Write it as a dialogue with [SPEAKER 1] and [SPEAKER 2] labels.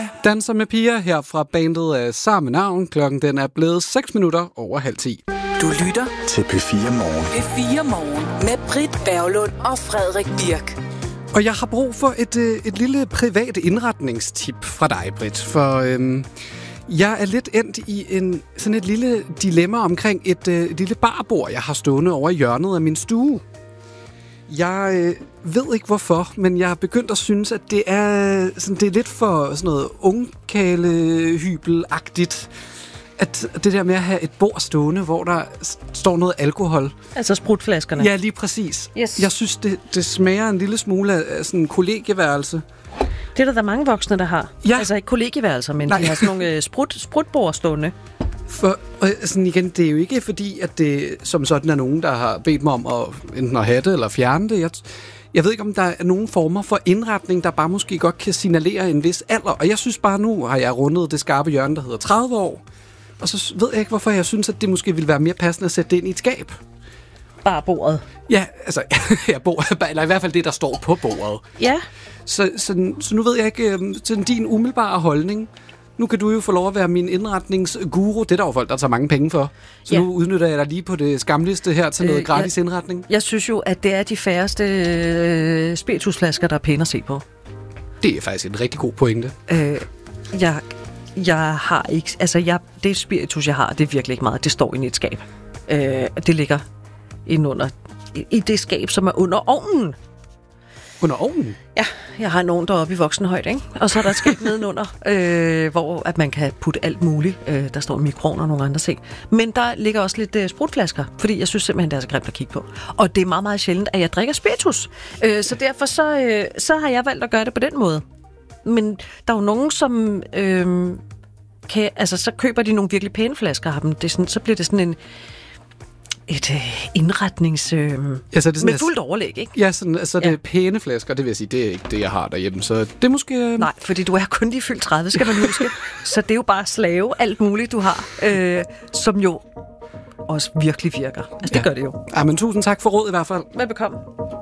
[SPEAKER 1] mig.
[SPEAKER 2] Danser med piger her fra bandet af samme navn. Klokken den er blevet 6 minutter over 9:30.
[SPEAKER 3] Du lytter
[SPEAKER 1] Til P4 Morgen.
[SPEAKER 3] P4 Morgen med Britt Berglund og Frederik Birk.
[SPEAKER 2] Og jeg har brug for et lille privat indretningstip fra dig, Britt. For jeg er lidt endt i sådan et lille dilemma omkring et lille barbord, jeg har stående over i hjørnet af min stue. Jeg ved ikke hvorfor, men jeg har begyndt at synes, at det er lidt for sådan noget ungkarlehybel-agtigt. At det der med at have et bord stående, hvor der står noget alkohol.
[SPEAKER 4] Altså sprutflaskerne.
[SPEAKER 2] Ja, lige præcis.
[SPEAKER 4] Yes.
[SPEAKER 2] Jeg synes, det smager en lille smule af sådan en kollegieværelse.
[SPEAKER 4] Det er der mange voksne, der har.
[SPEAKER 2] Ja.
[SPEAKER 4] Altså ikke kollegieværelser, men
[SPEAKER 2] Nej.
[SPEAKER 4] de har sådan nogle sprutbord stående.
[SPEAKER 2] For sådan igen, det er jo ikke fordi, at det som sådan er nogen, der har bedt mig om at enten at have det eller fjerne det. Jeg ved ikke, om der er nogen former for indretning, der bare måske godt kan signalere en vis alder. Og jeg synes bare, nu har jeg rundet det skarpe hjørne, der hedder 30 år. Og så ved jeg ikke, hvorfor jeg synes, at det måske ville være mere passende at sætte det ind i et skab.
[SPEAKER 4] Bare bordet.
[SPEAKER 2] Ja, altså, eller i hvert fald det, der står på bordet.
[SPEAKER 4] Ja.
[SPEAKER 2] Så nu ved jeg ikke, sådan din umiddelbare holdning. Nu kan du jo få lov at være min indretningsguru. Det er der jo folk, der tager mange penge for. Så nu udnytter jeg dig lige på det skamligste her til noget gratis indretning.
[SPEAKER 4] Jeg synes jo, at det er de færreste spiritusflasker, der er pæne at se på.
[SPEAKER 2] Det er faktisk en rigtig god pointe.
[SPEAKER 4] Jeg har ikke... Altså, det spiritus, jeg har, det er virkelig ikke meget. Det står inde i et skab. Det ligger indunder i det skab, som er under ovnen.
[SPEAKER 2] Under ovnen?
[SPEAKER 4] Ja, jeg har en ovn deroppe i voksenhøjde, ikke? Og så er der et skab nedenunder, hvor at man kan putte alt muligt. Der står en mikroovn og nogle andre ting. Men der ligger også lidt sprutflasker, fordi jeg synes simpelthen, det er så grimt at kigge på. Og det er meget, meget sjældent, at jeg drikker spiritus. Så derfor så har jeg valgt at gøre det på den måde. Men der er jo nogen, som så køber de nogle virkelig pæne flasker af dem. Det er sådan, så bliver det sådan et indretnings... så det sådan, med fuldt overlæg, ikke?
[SPEAKER 2] Ja, sådan, altså det er pæne flasker, det vil jeg sige, det er ikke det, jeg har derhjemme. Så det er måske...
[SPEAKER 4] Nej, fordi du er kun lige fyldt 30, skal man huske. Så det er jo bare slave, alt muligt, du har, som jo også virkelig virker. Altså, det gør det jo.
[SPEAKER 2] Ja, men tusind tak for råd i hvert fald.
[SPEAKER 4] Velbekomme.